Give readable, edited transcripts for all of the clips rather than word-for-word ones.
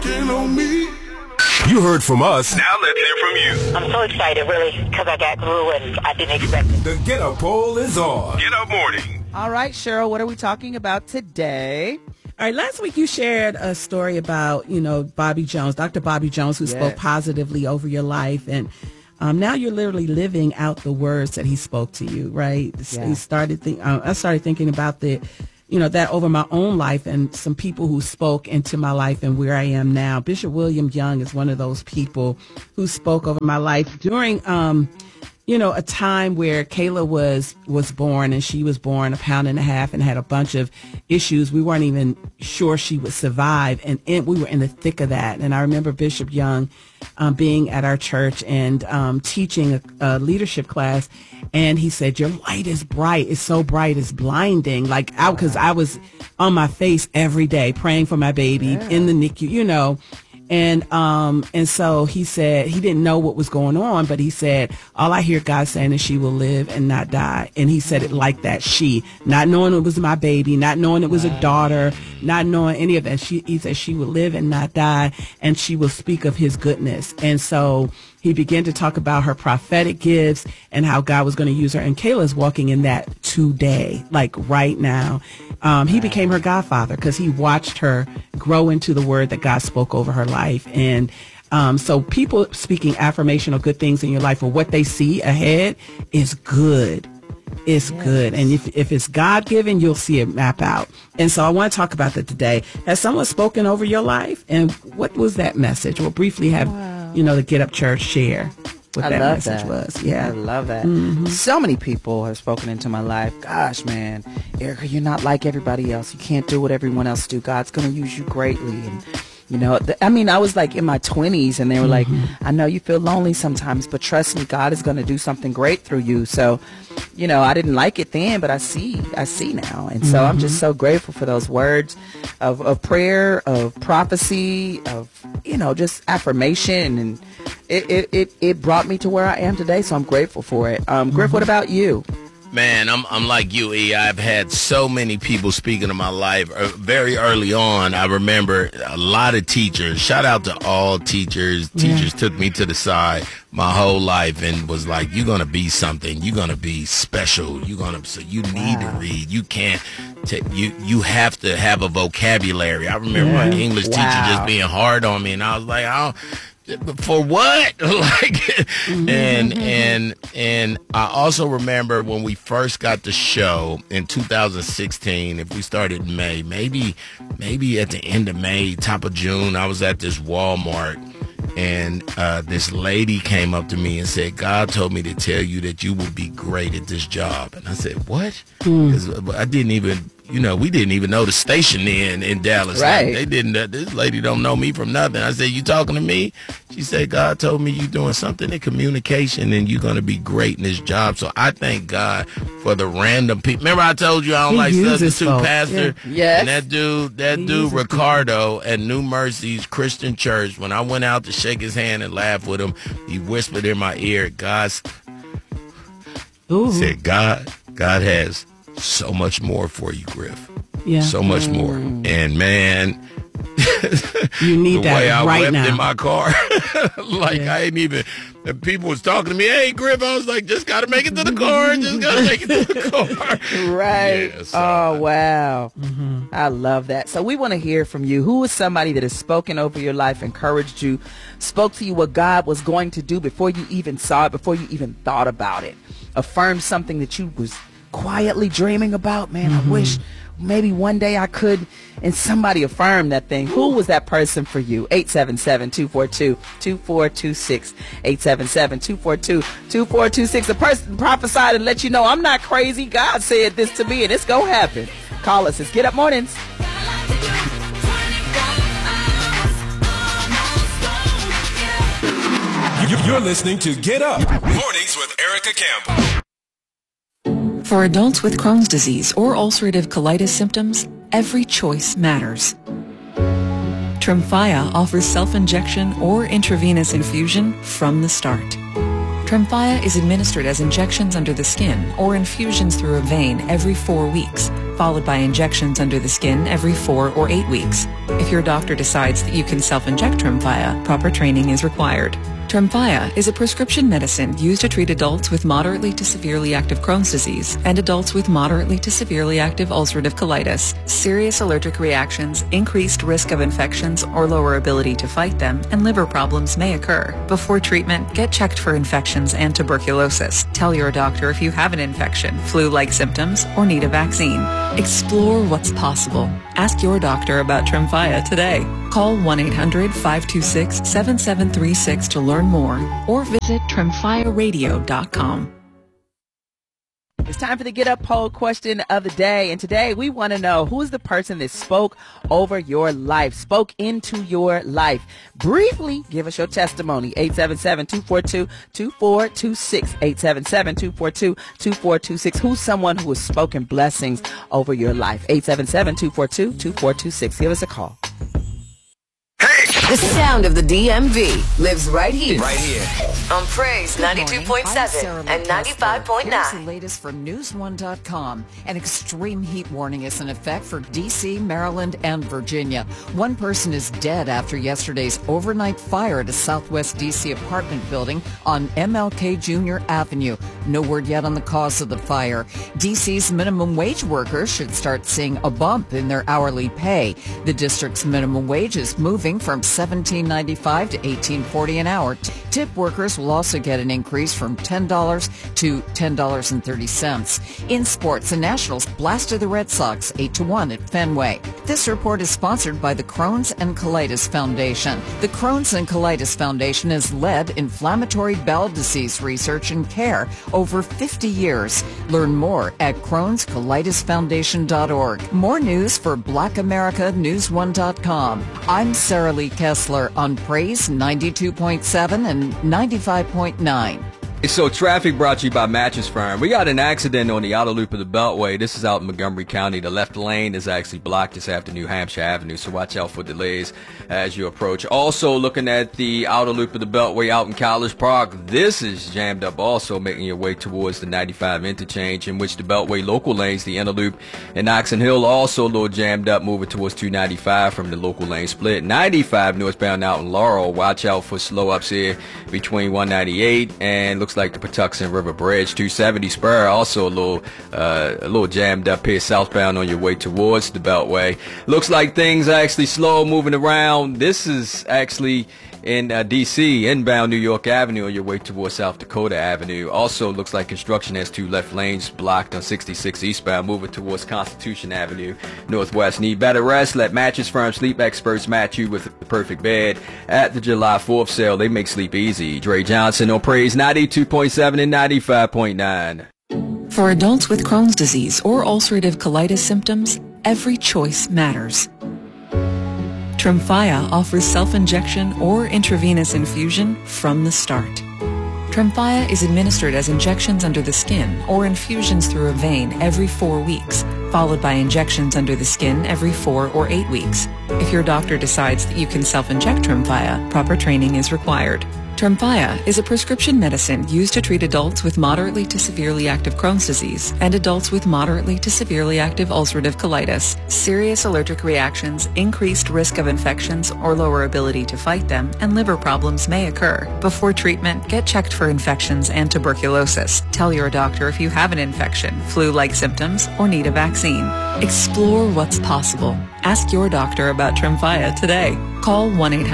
working on me. You heard from us. Now let's hear from you. I'm so excited, really, because I got through and I didn't expect it. The Get Up poll is on. Get Up Morning. All right, Cheryl, what are we talking about today? All right, last week you shared a story about, Bobby Jones, Dr. Bobby Jones, who spoke positively over your life. And now you're literally living out the words that he spoke to you, right? Yeah. I started thinking about that over my own life and some people who spoke into my life and where I am now. Bishop William Young is one of those people who spoke over my life during, a time where Kayla was born, and she was born 1.5 pounds and had a bunch of issues. We weren't even sure she would survive, and we were in the thick of that. And I remember Bishop Young being at our church and teaching a leadership class, and he said, "Your light is bright. It's so bright, it's blinding." Because I was on my face every day praying for my baby in the NICU, And so he said he didn't know what was going on, but he said, all I hear God saying is she will live and not die. And he said it like that, not knowing it was my baby, not knowing it was a daughter, not knowing any of that. He said she will live and not die, and she will speak of his goodness. And so he began to talk about her prophetic gifts and how God was going to use her. And Kayla's walking in that today, like right now. He became her godfather because he watched her grow into the word that God spoke over her life. And so people speaking affirmational good things in your life or what they see ahead is good. It's good. And if it's God-given, you'll see it map out. And so I want to talk about that today. Has someone spoken over your life? And what was that message? We'll briefly have, the Get Up Church share what that message was. Yeah. I love that. Mm-hmm. So many people have spoken into my life. Gosh, man, Erica, you're not like everybody else. You can't do what everyone else do. God's going to use you greatly. And I was like in my 20s and they were like, I know you feel lonely sometimes, but trust me, God is going to do something great through you. So, I didn't like it then, but I see now. And so I'm just so grateful for those words of prayer, of prophecy, of, just affirmation. And it brought me to where I am today. So I'm grateful for it. Griff, what about you? Man, I'm like you, E. I've had so many people speaking in my life. Very early on, I remember a lot of teachers. Shout out to all teachers. Teachers took me to the side my whole life and was like, "You're gonna be something. You're gonna be special. So you need to read. You can't. You have to have a vocabulary." I remember my English teacher just being hard on me, and I was like, "I don't." For what? And I also remember when we first got the show in 2016, if we started in May, maybe at the end of May, top of June, I was at this Walmart and this lady came up to me and said, "God told me to tell you that you will be great at this job." And I said, "What?" Because I didn't even... we didn't even know the station in Dallas. Right. They didn't. This lady don't know me from nothing. I said, "You talking to me?" She said, "God told me you doing something in communication and you're going to be great in this job." So I thank God for the random people. Remember I told you I don't like substitute pastor? Yeah. And that dude Ricardo at New Mercies Christian Church, when I went out to shake his hand and laugh with him, he whispered in my ear, said, God has so much more for you, Griff. Yeah. So much more. And man, you need the that way I right wept now in my car, I ain't even. And people was talking to me, "Hey, Griff," I was like, "Just got to make it to the car. Just got to make it to the car." Right. Yeah, so, oh, wow. I love that. So we want to hear from you. Who is somebody that has spoken over your life, encouraged you, spoke to you what God was going to do before you even saw it, before you even thought about it, affirmed something that you was quietly dreaming about? Man, I wish maybe one day I could, and somebody affirmed that thing. Who was that person for you? 877-242-2426. 877-242-2426. The person prophesied and let you know, I'm not crazy. God said this to me and it's gonna happen. Call us. It's Get Up Mornings. You're listening to Get Up Mornings with Erica Campbell. For adults with Crohn's disease or ulcerative colitis symptoms, every choice matters. Tremfya offers self-injection or intravenous infusion from the start. Tremfya is administered as injections under the skin or infusions through a vein every 4 weeks followed by injections under the skin every 4 or 8 weeks. If your doctor decides that you can self-inject Tremfya, proper training is required. Tremfya is a prescription medicine used to treat adults with moderately to severely active Crohn's disease and adults with moderately to severely active ulcerative colitis. Serious allergic reactions, increased risk of infections or lower ability to fight them, and liver problems may occur. Before treatment, get checked for infections and tuberculosis. Tell your doctor if you have an infection, flu-like symptoms, or need a vaccine. Explore what's possible. Ask your doctor about Tremfya today. Call 1-800-526-7736 to learn more or visit TremfyaRadio.com. It's time for the Get Up poll question of the day. And today we want to know, who is the person that spoke over your life, spoke into your life? Briefly, give us your testimony. 877-242-2426. 877-242-2426. Who's someone who has spoken blessings over your life? 877-242-2426. Give us a call. The sound of the DMV lives right here. Right here. On Praise 92.7 and 95.9. Here's the latest from News1.com. An extreme heat warning is in effect for D.C., Maryland, and Virginia. One person is dead after yesterday's overnight fire at a Southwest D.C. apartment building on MLK Jr. Avenue. No word yet on the cause of the fire. D.C.'s minimum wage workers should start seeing a bump in their hourly pay. The district's minimum wage is moving from $17.95 to $18.40 an hour. Tip workers will also get an increase from $10 to $10.30. In sports, the Nationals blasted the Red Sox 8-1 at Fenway. This report is sponsored by the Crohn's and Colitis Foundation. The Crohn's and Colitis Foundation has led inflammatory bowel disease research and care over 50 years. Learn more at Crohn'sColitisFoundation.org. More news for Black America, News1.com. I'm Sarah Lee Kessler on Praise 92.7 and 95.9. So traffic brought to you by Mattress Firm. We got an accident on the outer loop of the Beltway. This is out in Montgomery County. The left lane is actually blocked just after New Hampshire Avenue, so watch out for delays as you approach. Also looking at the outer loop of the Beltway out in College Park. This is jammed up also, making your way towards the 95 interchange, in which the Beltway local lanes, the inner loop in Oxon Hill, also a little jammed up, moving towards 295 from the local lane split. 95 northbound out in Laurel. Watch out for slow ups here between 198 and looks like the Patuxent River Bridge. 270 Spur also a little jammed up here southbound on your way towards the Beltway. Looks like things are actually slow moving around. This is actually in D.C., inbound New York Avenue on your way towards South Dakota Avenue. Also looks like construction has 2 left lanes blocked on 66 eastbound, moving towards Constitution Avenue northwest. Need better rest? Let Mattress Firm sleep experts match you with the perfect bed at the July 4th sale. They make sleep easy. Dre Johnson on Praise 92.7 and 95.9. For adults with Crohn's disease or ulcerative colitis symptoms, every choice matters. Tremfya offers self-injection or intravenous infusion from the start. Tremfya is administered as injections under the skin or infusions through a vein every 4 weeks, followed by injections under the skin every 4 or 8 weeks. If your doctor decides that you can self-inject Tremfya, proper training is required. Tremfya is a prescription medicine used to treat adults with moderately to severely active Crohn's disease and adults with moderately to severely active ulcerative colitis. Serious allergic reactions, increased risk of infections or lower ability to fight them, and liver problems may occur. Before treatment, get checked for infections and tuberculosis. Tell your doctor if you have an infection, flu-like symptoms, or need a vaccine. Explore what's possible. Ask your doctor about Tremfya today. Call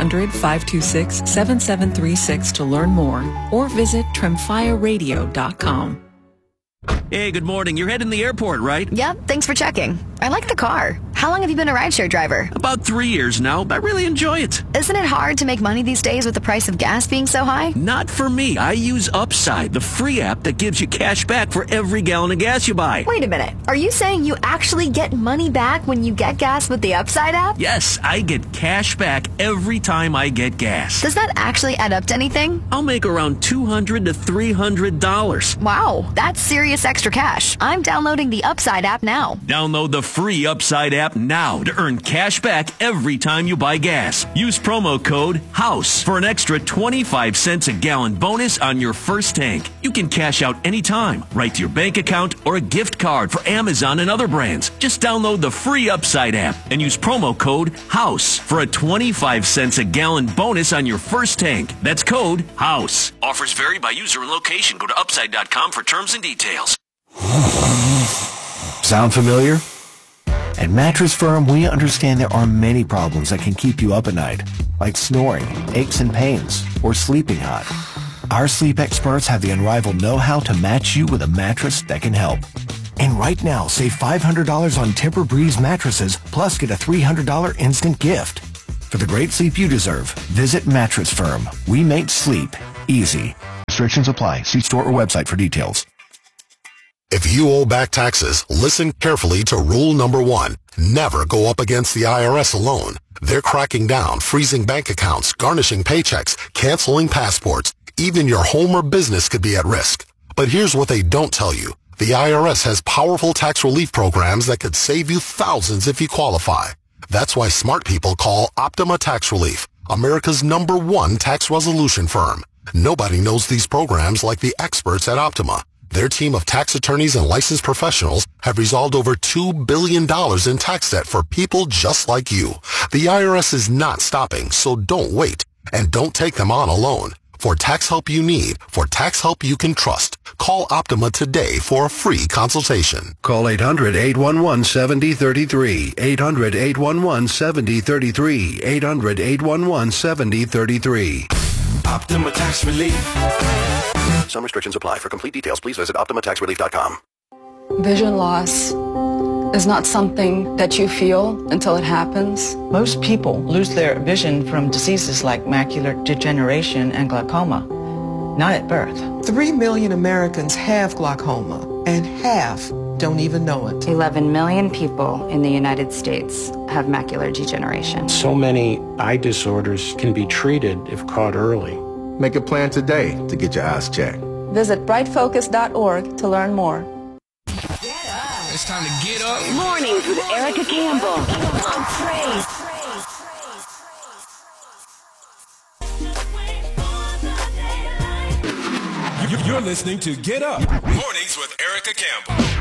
1-800-526-7736 to learn more or visit TremfyaRadio.com. Hey, good morning. You're heading to the airport, right? Yep, thanks for checking. I like the car. How long have you been a rideshare driver? About 3 years now. I really enjoy it. Isn't it hard to make money these days with the price of gas being so high? Not for me. I use Upside, the free app that gives you cash back for every gallon of gas you buy. Wait a minute. Are you saying you actually get money back when you get gas with the Upside app? Yes, I get cash back every time I get gas. Does that actually add up to anything? I'll make around $200 to $300. Wow, that's serious extra cash. I'm downloading the Upside app now. Download the free Upside app app now to earn cash back every time you buy gas. Use promo code HOUSE for an extra 25 cents a gallon bonus on your first tank. You can cash out anytime, right to your bank account or a gift card for Amazon and other brands. Just download the free Upside app and use promo code HOUSE for a 25 cents a gallon bonus on your first tank. That's code HOUSE. Offers vary by user and location. Go to upside.com for terms and details. Sound familiar? At Mattress Firm, we understand there are many problems that can keep you up at night, like snoring, aches and pains, or sleeping hot. Our sleep experts have the unrivaled know-how to match you with a mattress that can help. And right now, save $500 on Tempur-Breeze mattresses, plus get a $300 instant gift. For the great sleep you deserve, visit Mattress Firm. We make sleep easy. Restrictions apply. See store or website for details. If you owe back taxes, listen carefully to rule number 1. Never go up against the IRS alone. They're cracking down, freezing bank accounts, garnishing paychecks, canceling passports. Even your home or business could be at risk. But here's what they don't tell you. The IRS has powerful tax relief programs that could save you thousands if you qualify. That's why smart people call Optima Tax Relief, America's #1 tax resolution firm. Nobody knows these programs like the experts at Optima. Their team of tax attorneys and licensed professionals have resolved over $2 billion in tax debt for people just like you. The IRS is not stopping, so don't wait. And don't take them on alone. For tax help you need, for tax help you can trust, call Optima today for a free consultation. Call 800-811-7033. 800-811-7033. 800-811-7033. Optima Tax Relief. Some restrictions apply. For complete details, please visit OptimaTaxRelief.com. Vision loss is not something that you feel until it happens. Most people lose their vision from diseases like macular degeneration and glaucoma, not at birth. 3 million Americans have glaucoma, and half don't even know it. 11 million people in the United States have macular degeneration. So many eye disorders can be treated if caught early. Make a plan today to get your eyes checked. Visit brightfocus.org to learn more. It's time to get up. Mornings with Erica Campbell on Praise. You're listening to Get Up. Mornings with Erica Campbell.